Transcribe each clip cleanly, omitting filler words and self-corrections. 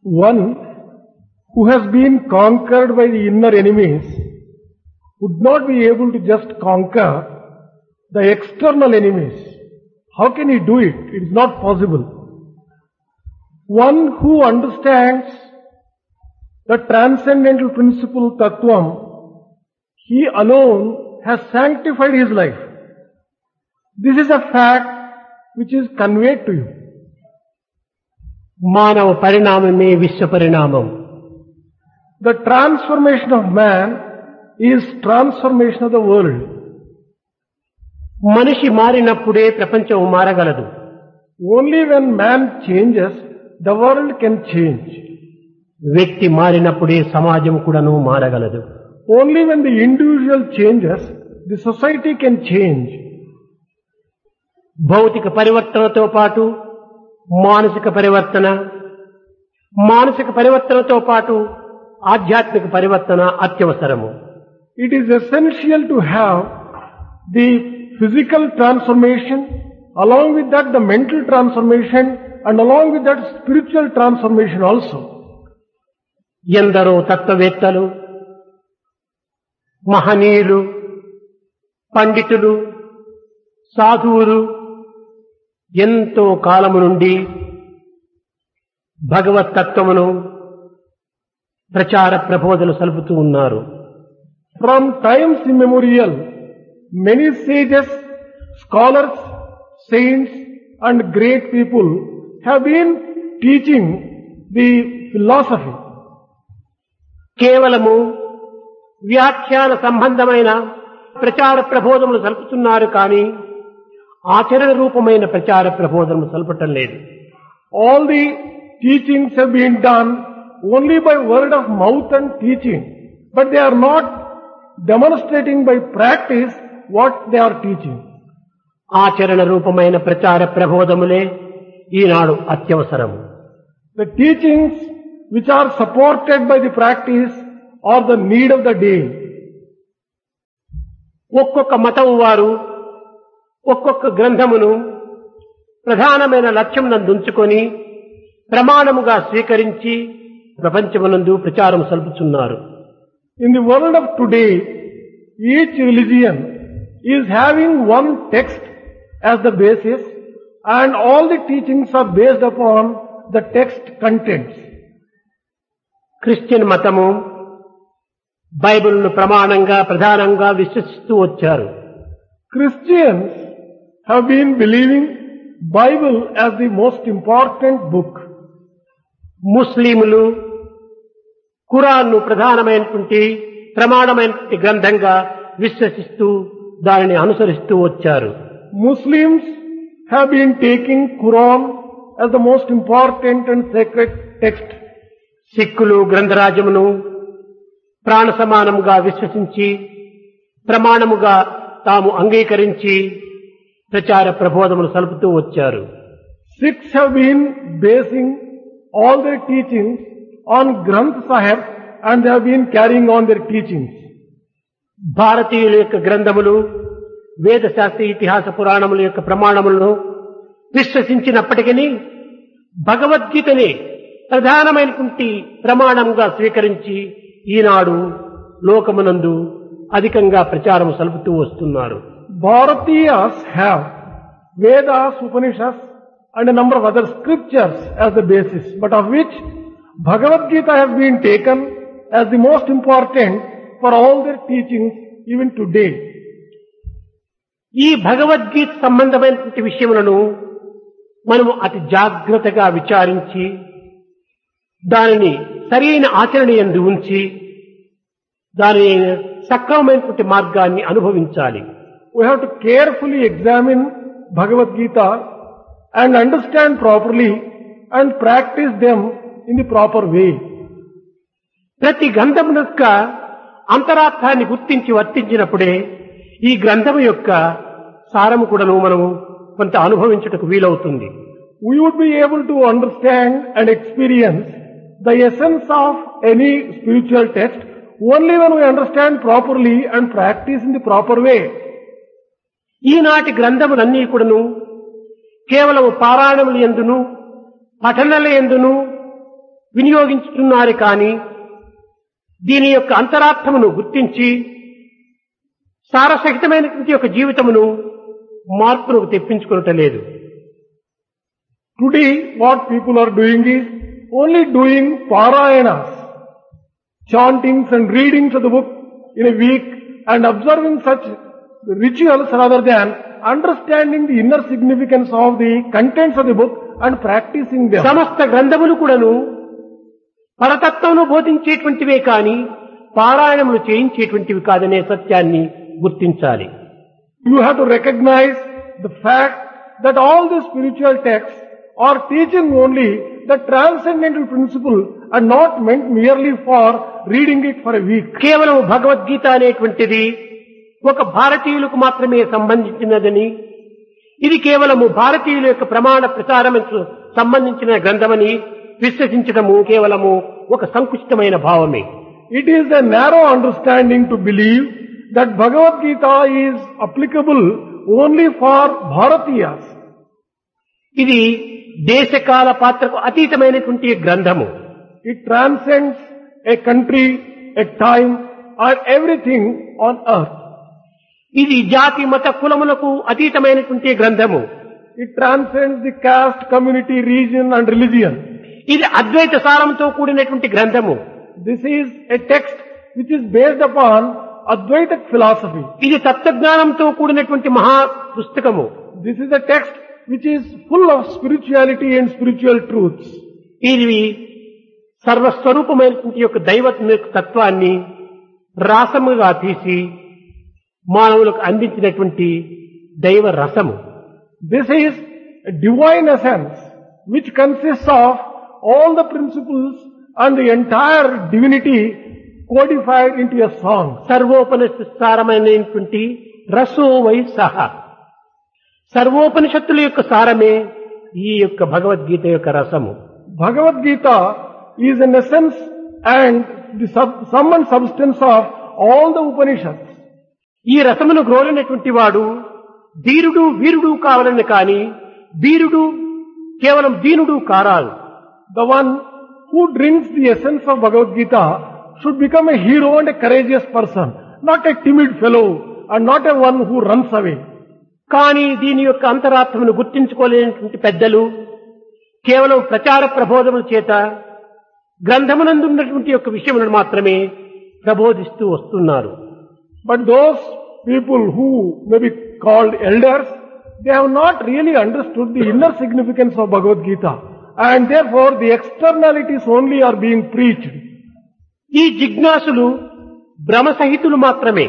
One who has been conquered by the inner enemies would not be able to just conquer the external enemies. How can he do it? It is not possible. One who understands the transcendental principle Tattvam, he alone has sanctified his life. This is a fact which is conveyed to you. మానవ పరిణామమే విశ్వ పరిణామం. The transformation of man is transformation of the world. మనిషి మారినప్పుడే ప్రపంచం మారగలదు. Only when man changes, the world can change. వ్యక్తి మారినప్పుడే సమాజం కూడాను మారగలదు. Only when the individual changes, the society can change. భౌతిక పరివర్తనతో పాటు మానసిక పరివర్తన, మానసిక పరివర్తనతో పాటు ఆధ్యాత్మిక పరివర్తన అత్యవసరము. It is essential to have the physical transformation, along with that the mental transformation, and along with that spiritual transformation also. ఎందరో తత్వవేత్తలు, మహనీయులు, పండితులు, సాధువులు ఎంతో కాలము నుండి భగవత్ తత్వమును ప్రచార ప్రబోధలు సలుపుతూ ఉన్నారు. From times immemorial, many sages, scholars, saints and great people have been teaching the philosophy. కేవలము వ్యాఖ్యాన సంబంధమైన ప్రచార ప్రబోధములు సలుపుతున్నారు కానీ ఆచరణ రూపమైన ప్రచార ప్రబోధములు సలపటం లేదు. All the teachings have been done only by word of mouth and teaching, but they are not demonstrating by practice what they are teaching. ఆచరణ రూపమైన ప్రచార ప్రబోధములే ఈనాడు అత్యవసరము. The teachings which are supported by the practice are the need of the day. ఒక్కొక్క మతం వారు ఒక్కొక్క గ్రంథమును ప్రధానమైన లక్ష్యమునందుంచుకొని ప్రమాణముగా స్వీకరించి ప్రపంచమునందు ప్రచారం సల్పుచున్నారు. In the world of today, each religion is having one text as the basis, and all the teachings are based upon the text contents. Christian మతము బైబిల్ను ప్రమాణంగా ప్రధానంగా విశ్వసిస్తూ వచ్చారు. Christians have been believing Bible as the most important book. ముస్లింలు ఖురాన్ను ప్రధానమైనటువంటి ప్రమాణమైనటువంటి గ్రంథంగా విశ్వసిస్తూ దానిని అనుసరిస్తూ వచ్చారు. Muslims have been taking Quran as the most important and sacred text. సిక్కులు గ్రంథరాజమును ప్రాణ సమానముగా విశ్వసించి ప్రమాణముగా తాము అంగీకరించి ప్రచార ప్రబోధములు సలుపుతూ వచ్చారు. Sikhs have been basing all their teachings on Granth Sahib, and they have been carrying on their teachings. భారతీయుల యొక్క గ్రంథములు వేద శాస్త్ర ఇతిహాస పురాణముల యొక్క ప్రమాణములను విశ్వసించినప్పటికీ భగవద్గీతనే ప్రధానమైనటువంటి ప్రమాణంగా స్వీకరించి ఈనాడు లోకమునందు అధికంగా ప్రచారం సలుపుతూ వస్తున్నారు. Bharatiyas have Vedas, Upanishads and a number of other scriptures as the basis, but of which Bhagavad Gita has been taken as the most important for all their teachings even today. ఈ భగవద్గీత సంబంధమైనటువంటి విషయములను మనము అతి జాగ్రత్తగా విచారించి దానిని సరైన ఆచరణ యందు ఉంచి దాని సక్రమమైనటువంటి మార్గాన్ని అనుభవించాలి. We have to carefully examine Bhagavad Gita and understand properly and practice them in the proper way. ప్రతి గ్రంథం యొక్క అంతరార్థాన్ని గుర్తించి వర్తించినప్పుడే ఈ గ్రంథం యొక్క సారము కూడాను మనము కొంత అనుభవించుటకు వీలవుతుంది. We would be able to understand and experience the essence of any spiritual text only when we understand properly and practice in the proper way. ఈనాటి గ్రంథములన్నీ కూడాను కేవలం పారాయణముల యందును పఠనల యందును వినియోగించుతున్నారు కానీ దీని యొక్క అంతరార్థమును గుర్తించి సారసహితమైనటువంటి యొక్క జీవితమును మార్పును తెప్పించుకోవటం లేదు. Today what people are doing is only doing parayanas, chantings and readings of the book in a week and observing such rituals rather than understanding the inner significance of the contents of the book and practicing them. సమస్త గ్రంథములు కూడాను పరతత్వమును బోధించేటువంటివే కాని పారాయణములు చేయించేటువంటివి కాదనే సత్యాన్ని గుర్తించాలి. You have to recognize the fact that all the spiritual texts are teaching only the transcendental principle and not meant merely for reading it for a week. కేవలం భగవద్గీత అనేటువంటిది ఒక భారతీయులకు మాత్రమే సంబంధించినదని, ఇది కేవలము భారతీయుల యొక్క ప్రమాణ ప్రచారముకు సంబంధించిన గ్రంథమని విశ్వసించడము కేవలము ఒక సంకుచితమైన భావమే. It is a narrow understanding to believe that Bhagavad Gita is applicable only for Bharatiyas. ఇది దేశకాల పాత్రకు అతీతమైనటువంటి గ్రంథము. It transcends a country, a time, or everything on earth. ఇది జాతి మత కులములకు అతీతమైనటువంటి గ్రంథము. It transcends the caste, community, region and religion. ఇది అద్వైత సారంతో కూడినటువంటి గ్రంథము. This is a text which is based upon Advaitic philosophy. ఇది తత్వజ్ఞానంతో కూడినటువంటి మహా పుస్తకము. This is a text which is full of spirituality and spiritual truths. ఇది సర్వస్వరూపమైనటువంటి యొక్క దైవ తత్వాన్ని రాసముగా తీసి మానవులకు అందించినటువంటి దైవ రసము. This is a divine essence which consists of all the principles and the entire divinity codified into a song. సర్వోపనిషత్సారమైనటువంటి రసో why సహ. సర్వోపనిషత్తుల యొక్క సారమే ఈ యొక్క భగవద్గీత యొక్క రసము. Bhagavad Gita is an essence and the sum and substance of all the Upanishads. ఈ రసమును గ్రోలినటువంటి వాడు ధీరుడు వీరుడు కావాలని కాని వీరుడు కేవలం దీనుడు కారాలు. The one who drinks the essence of Bhagavad Gita should become a hero and a courageous person, not a timid fellow and not a one who runs away. కానీ దీని యొక్క అంతరార్థమును గుర్తించుకోలేనటువంటి పెద్దలు కేవలం ప్రచార ప్రబోధముల చేత గ్రంథమునందు ఉన్నటువంటి యొక్క విషయములను మాత్రమే ప్రబోధిస్తూ వస్తున్నారు. But those people who may be called elders, they have not really understood the inner significance of Bhagavad Gita, and therefore the externalities only are being preached. ఈ జిజ్ఞాసులు భ్రమసహితులు మాత్రమే.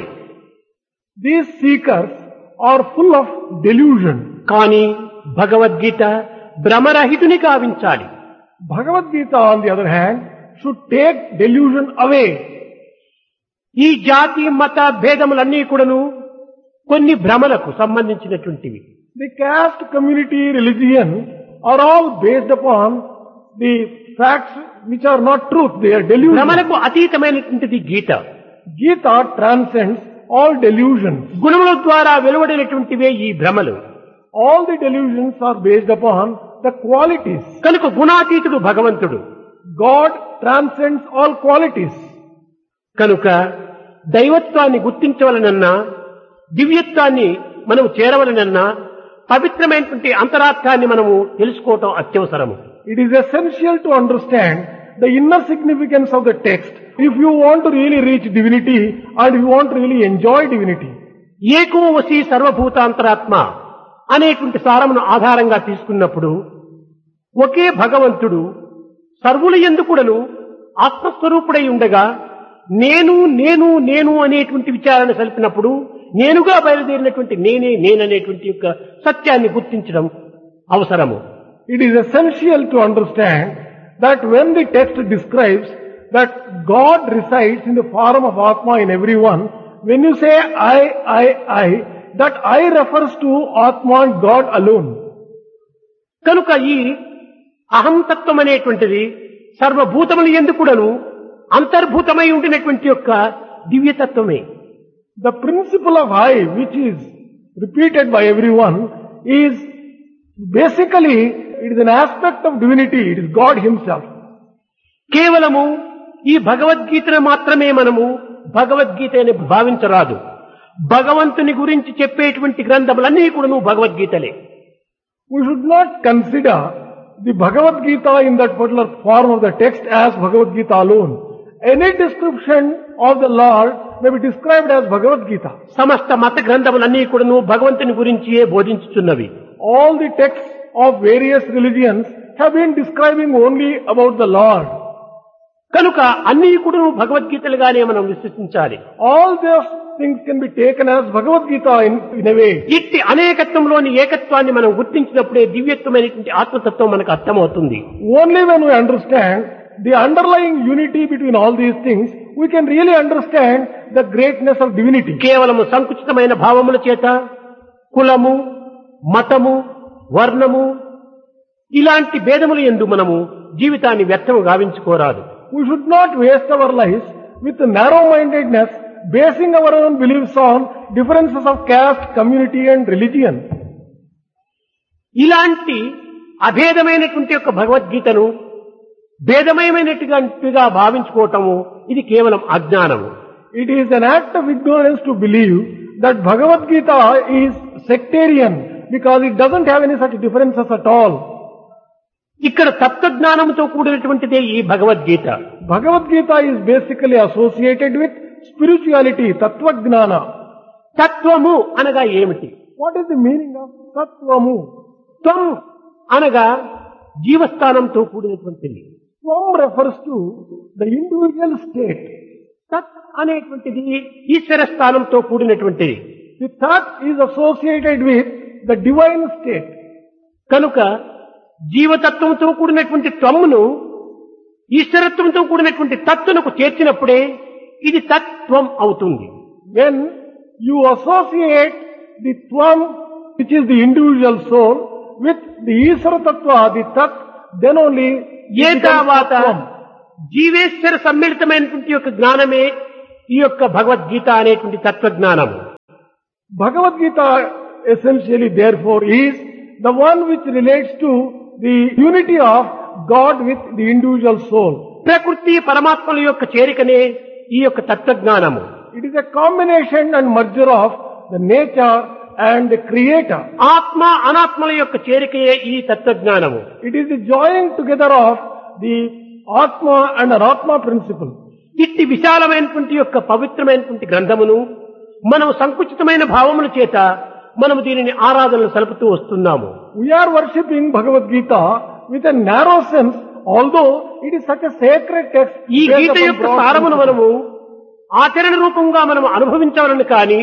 These seekers are full of delusion. కానీ Bhagavad Gita భ్రమరహితుని గావించాలి. Bhagavad Gita, on the other hand, should take delusion away. ఈ జాతి మత భేదములన్నీ కూడాను కొన్ని భ్రమలకు సంబంధించినటువంటివి. The caste, community, religion are all based upon the facts which are not truth. They are delusions. భ్రమలకు అతీతమైనటువంటిది Gita. Gita transcends all delusions. గుణముల ద్వారా వెలువడినటువంటివే ఈ భ్రమలు. All the delusions are based upon the qualities. కనుక గుణాతీతుడు భగవంతుడు. God transcends all qualities. కనుక దైవత్వాన్ని గుర్తించవలనన్నా దివ్యత్వాన్ని మనం చేరవలనన్నా పవిత్రమైనటువంటి అంతరార్థాన్ని మనము తెలుసుకోవటం అత్యవసరము. It is essential to understand the inner significance of the text if you want to really reach divinity and if you want to really enjoy divinity. ఏకో వసి సర్వభూతాంతరాత్మ అనేటువంటి సారమును ఆధారంగా తీసుకున్నప్పుడు ఒకే భగవంతుడు సర్వుల యందు కూడాను ఆత్మస్వరూపుడై ఉండగా నేను నేను నేను అనేటువంటి విచారణ సలిపినప్పుడు నేనుగా బయలుదేరినటువంటి నేనే నేననేటువంటి యొక్క సత్యాన్ని గుర్తించడం అవసరము. It is essential to understand that when the text describes that God resides in the form of Atma in everyone, when you say I, that I refers to Atma and God alone. కనుక ఈ అహంతత్వం అనేటువంటిది సర్వభూతముల యందు కూడాను అంతర్భూతమై ఉండినటువంటి యొక్క దివ్యతత్వమే. The principle of I, which is repeated by everyone, is basically, it is an aspect of divinity. It is God Himself. కేవలము ఈ భగవద్గీతను మాత్రమే మనము భగవద్గీత అని భావించరాదు. భగవంతుని గురించి చెప్పేటువంటి గ్రంథములన్నీ కూడా భగవద్గీతలే. We should not consider the Bhagavad Gita in that particular form of the text as Bhagavad Gita alone. Any description of the Lord may be described as Bhagavad Gita. సమస్త మత గ్రంథములన్నీ కూడా భగవంతుని గురించియే బోధించుచున్నవి. All the texts of various religions have been describing only about the Lord. కనుక అన్నీ కూడా భగవద్గీతలుగానే మనం విశ్వసించాలి. All those things can be taken as Bhagavad Gita in a way. ఇట్టి అనేకత్వంలోని ఏకత్వాన్ని మనం గుర్తించినప్పుడే దివ్యత్వమైనటువంటి ఆత్మతత్వం మనకు అర్థమవుతుంది. Only when we understand the underlying unity between all these things, we can really understand the greatness of divinity. కేవలము సంకుచితమైన భావముల చేత కులము, మతము, వర్ణము ఇలాంటి భేదముల యందు మనము జీవితాన్ని వ్యర్థము గావించుకోరాదు. We should not waste our lives with narrow-mindedness, basing our own beliefs on differences of caste, community and religion. ఇలాంటి అభేదమైనటువంటి యొక్క భగవద్గీతను భేదమయమైనట్టుగా భావించుకోవటము ఇది కేవలం అజ్ఞానము. It is an act of ignorance to believe that Bhagavad Gita is sectarian because it doesn't have any such differences at all. ఇక్కడ తత్వజ్ఞానంతో కూడినటువంటిదే ఈ Bhagavad Gita. Bhagavad Gita is basically associated with spirituality, Tattvajnana. తత్వము అనగా ఏమిటి? What is the meaning of Tattvamu? త్వం అనగా జీవస్థానంతో కూడినటువంటిది. Tvam refers to the individual state. తత్ అనేటువంటిది ఈశ్వర స్థానంతో కూడినటువంటిది. The Tat is associated with the divine state. కనుక జీవతత్వంతో కూడినటువంటి త్వమును ఈశ్వరత్వంతో కూడినటువంటి తత్తునకు చేర్చినప్పుడే ఇది తత్వం అవుతుంది. When you associate the Tvam, which is the individual soul, with the Isvara Tattva, the Tat, then only ఏ తర్వాత జీవేశ్వర సమ్మిళితమైనటువంటి యొక్క జ్ఞానమే ఈ యొక్క భగవద్గీత అనేటువంటి తత్వజ్ఞానం. Bhagavad Gita essentially therefore is the one which relates to the unity of God with the individual soul. ప్రకృతి పరమాత్మల యొక్క చేరికనే ఈ యొక్క తత్వజ్ఞానము. It is a combination and merger of the nature and the creator. ఆత్మ అనాత్మల యొక్క చేరికయే ఈ తత్వజ్ఞానము. It is the joining together of the Atma and Anatma principle. ఇట్టి విశాలమైనటువంటి యొక్క పవిత్రమైనటువంటి గ్రంథమును మనం సంకుచితమైన భావముల చేత మనము దీనిని ఆరాధనలు సలుపుతూ వస్తున్నాము. We are worshipping Bhagavad Gita with a narrow sense, although it is such a sacred text. ఈ గీత యొక్క సారమును మనము ఆచరణ రూపంగా మనము అనుభవించాలని కానీ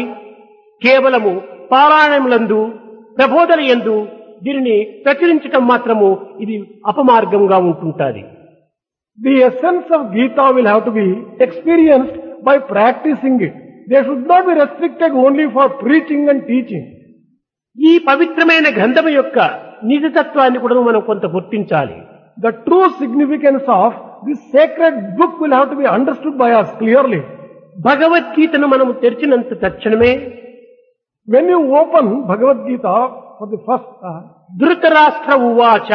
కేవలము పారాయణములందు ప్రబోధన యందు దీనిని ప్రచురించటం మాత్రము ఇది అపమార్గంగా ఉంటుంటాది. The essence of Gita will have to be experienced by practicing it. They should not be restricted only for preaching and teaching. ఈ పవిత్రమైన గ్రంథము యొక్క నిజతత్వాన్ని కూడా మనం కొంత గుర్తించాలి. The true significance of this sacred book will have to be understood by us clearly. భగవద్గీతను మనము తెరిచినంత తక్షణమే When you open Bhagavad Gita for the first time, Dhritarashtra ఉవాచ,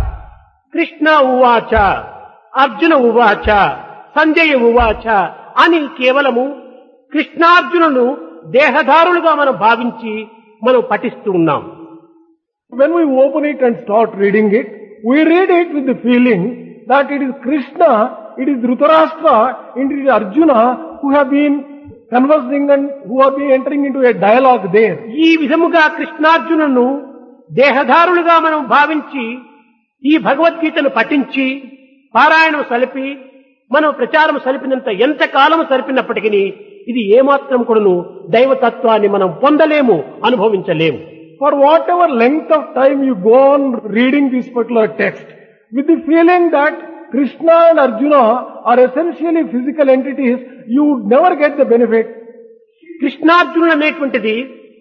కృష్ణ ఉవాచ, అర్జున ఉవాచ, సంజయ ఉవాచ అని కేవలము కృష్ణార్జునులు దేహధారులుగా మనం భావించి మనం పఠిస్తూ ఉన్నాం. when we open it and start reading it, we read it with the feeling that it is Krishna, it is Dhritarashtra, it is Arjuna who have been conversing and who have been entering into a dialogue there. ఈ విధముగా కృష్ణార్జునులను దేహధారులుగా మనం భావించి ఈ భగవద్గీతను పఠించి పారాయణం సలిపి మనం ప్రచారం సలిపినంత ఎంత కాలము సరిపినప్పటికీ ఇది ఏమాత్రం కూడాను దైవతత్వాన్ని మనం పొందలేము, అనుభవించలేము. For whatever length of time you go on reading this particular text, with the feeling that Krishna and Arjuna are essentially physical entities, you would never get the benefit. కృష్ణార్జునులు అనేటువంటిది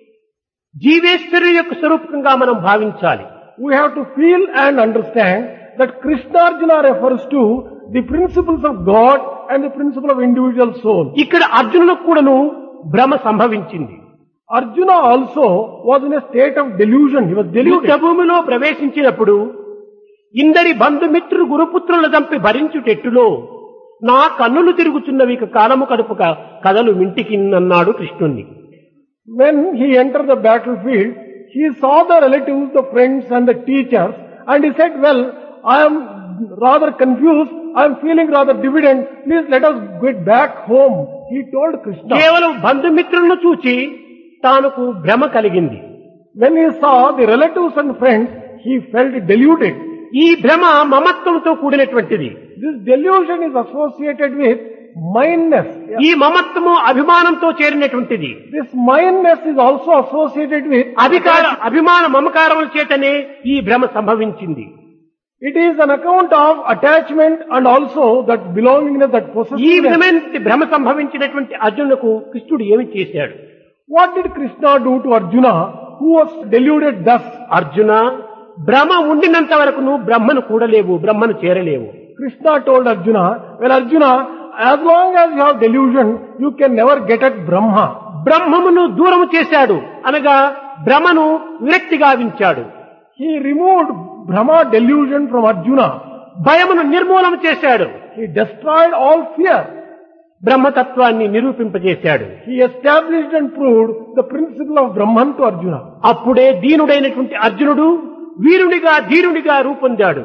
జీవేశ్వరు యొక్క స్వరూపంగా మనం భావించాలి. We have to feel and understand that Krishna Arjuna refers to the principles of God and the principle of individual soul. ఇక్కడ అర్జునులకు కూడాను భ్రమ సంభవించింది. Arjuna also was in a state of delusion. He was deluded. యుద్ధభూమిలో ప్రవేశించినప్పుడు ఇందరి బంధుమిత్రులు గురుపుత్రుల చంపి భరించుటెట్టులో నా కన్నులు తిరుగుచున్నవి ఇక కాలము కడుపుక కథలు మింటికిన్నన్నాడు కృష్ణుణ్ణి. When he entered the battlefield, he saw the relatives, the friends and the teachers, and he said, well, I am rather confused, I am feeling rather dividend, please let us get back home. He told Krishna. కేవలం బంధుమిత్రులను చూచి తానుకు భ్రమ కలిగింది. When he saw the relatives and friends, he felt deluded. ఈ భ్రమ మమత్వంతో కూడినటువంటిది. This delusion is associated with mindness. ఈ మమత్వము అభిమానంతో చేరినటువంటిది. This mindness is also associated with అభిమాన మమకారముల చేతనే ఈ భ్రమ సంభవించింది. It is an account of attachment and also that belongingness, that ఈ possessiveness. విధమైన భ్రమ సంభవించినటువంటి అర్జునులకు కృష్ణుడు ఏమి చేశాడు? What did Krishna do to Arjuna, who was deluded thus? Arjuna, భ్రమ ఉండినంత వరకు నువ్వు బ్రహ్మను కూడలేవు, బ్రహ్మను చేరలేవు. Krishna told Arjuna, well Arjuna, as long as you have delusion, you can never get at Brahma. బ్రహ్మమును దూరము చేశాడు అనగా భ్రమను విరక్తి గావించాడు. He removed Brahma delusion from Arjuna. భయమును నిర్మూలన చేశాడు. He destroyed all fear. బ్రహ్మతత్వాన్ని నిరూపింపజేశాడు. He established and proved the principle of Brahman to Arjuna. అప్పుడే దీనుడైనటువంటి అర్జునుడు వీరునిగా ధీరునిగా రూపొందాడు.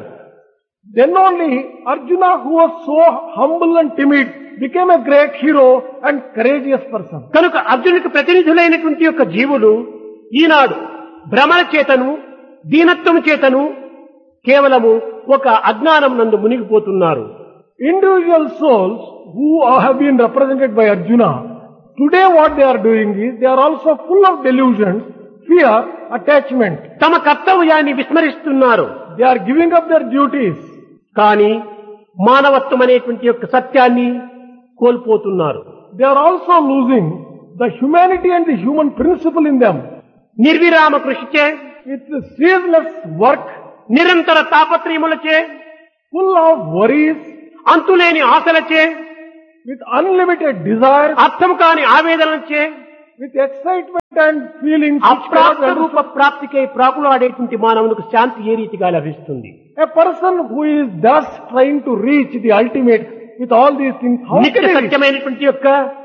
Then only Arjuna, who was so humble and timid, became a great hero and courageous person. కనుక అర్జునుడికి ప్రతినిధులైనటువంటి యొక్క జీవులు ఈనాడు భ్రమల చేతను దీనత్వం చేతను కేవలము ఒక అజ్ఞానం నందు మునిగిపోతున్నారు. Individual souls who have been represented by Arjuna, today what they are doing is, they are also full of delusions, fear, attachment. తమ కర్తవ్యాన్ని విస్మరిస్తున్నారు. They are giving up their duties. కానీ మానవత్వం అనేటువంటి యొక్క సత్యాన్ని కోల్పోతున్నారు. They are also losing the humanity and the human principle in them. నిర్విరామ కృషిచే, With the ceaseless work, నిరంతర తాపత్రయములచే, full of worries, అంతులేని ఆశలచే, with unlimited desires, అర్థం కాని ఆవేదనలచే, with excitement and feelings, which అప్రాప్త cannot Roopa understand. ప్రాప్తికై ప్రాకులాడేటువంటి మానవునికి శాంతి ఏ రీతిగా లభిస్తుంది? A person who is thus trying to reach the ultimate with all these things, how నిత్య can he reach? సత్యమైనటువంటి యొక్క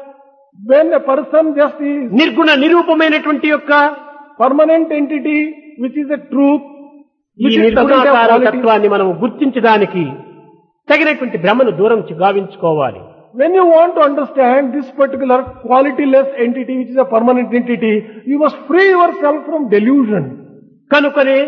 When a person just is నిర్గుణ నిరూపమైనటువంటి యొక్క permanent entity, which is a truth, ఈ which is నిర్గుణాకార doesn't have qualities. తత్వాన్ని మనం గుర్తించడానికి తగినటువంటి భ్రమను దూరం గావించుకోవాలి. When you want to understand this particular qualityless entity, which is a permanent entity, you must free yourself from delusion. కనుకనే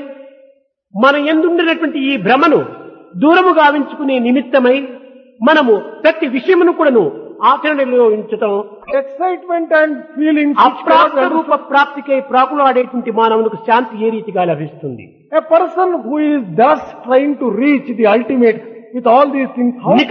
మన ఎందుండినటువంటి ఈ భ్రమను దూరము గావించుకునే నిమిత్తమై మనము ప్రతి విషయమును కూడాను ఆచరణలో ఉంచటం, Excitement and feelings, which cannot అప్రాప్త understand. రూప ప్రాప్తికై ప్రాకులాడేటువంటి మానవునికి శాంతి ఏ రీతిగా లభిస్తుంది? A person who is thus trying to reach the ultimate with all these things, how